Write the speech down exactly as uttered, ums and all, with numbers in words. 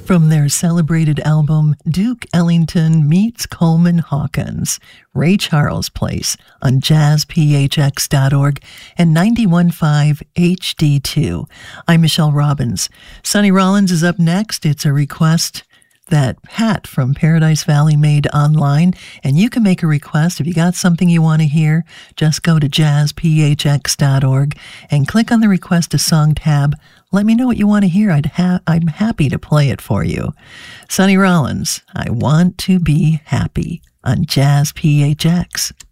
From their celebrated album, Duke Ellington Meets Coleman Hawkins, Ray Charles Place on jazz p h x dot org and ninety-one point five H D two. I'm Michelle Robbins. Sonny Rollins is up next. It's a request that Pat from Paradise Valley made online, and you can make a request. If you got something you want to hear, just go to jazz p h x dot org and click on the Request a Song tab. Let me know what you want to hear. I'd ha- I'm happy to play it for you. Sonny Rollins, I Want to Be Happy on Jazz P H X.